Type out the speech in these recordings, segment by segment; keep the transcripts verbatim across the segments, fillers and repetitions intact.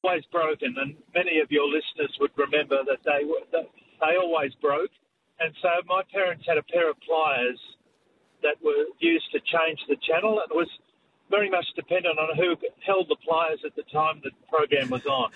always broken, and many of your listeners would remember that they were that they always broke. And so my parents had a pair of pliers that were used to change the channel, and it was very much dependent on who held the pliers at the time the program was on.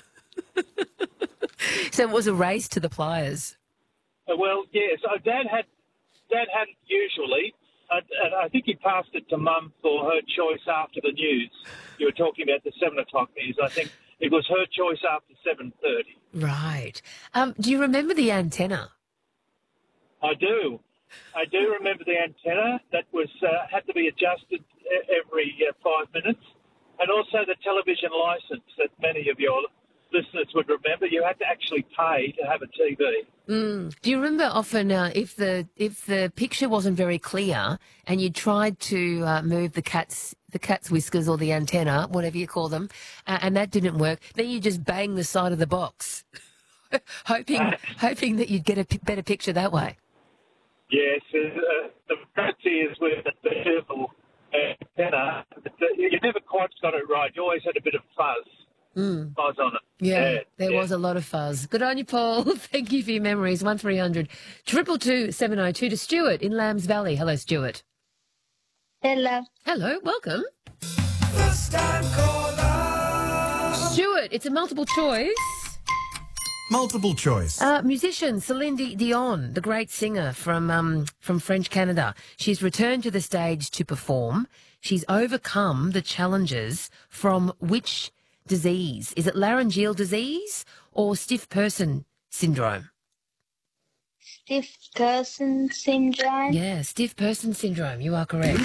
So it was a race to the pliers. Uh, well, yeah, so Dad had, Dad had it usually, and, and I think he passed it to Mum for her choice after the news. You were talking about the seven o'clock news. I think it was her choice after seven thirty. Right. Um, do you remember the antenna? I do. I do remember the antenna that was uh, had to be adjusted every uh, five minutes, and also the television licence that many of your listeners would remember. You had to actually pay to have a T V. Mm. Do you remember often uh, if the if the picture wasn't very clear and you tried to uh, move the cat's the cat's whiskers or the antenna, whatever you call them, uh, and that didn't work, then you just bang the side of the box, hoping hoping that you'd get a p- better picture that way. Yes, uh, the fancy is with the purple antenna. But you never quite got it right. You always had a bit of fuzz, Mm. fuzz on it. Yeah, yeah there yeah. was a lot of fuzz. Good on you, Paul. Thank you for your memories. One three hundred triple two seven oh two to Stuart in Lambs Valley. Hello, Stuart. Hello. Hello, welcome. First time caller. Stuart, it's a multiple choice. Multiple choice. Uh, musician Celine Dion, the great singer from um, from French Canada. She's returned to the stage to perform. She's overcome the challenges from which disease? Is it laryngeal disease or stiff person syndrome? Stiff person syndrome. Yeah, stiff person syndrome. You are correct.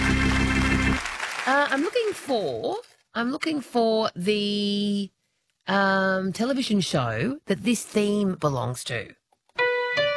Uh, I'm looking for. I'm looking for the um, television show that this theme belongs to.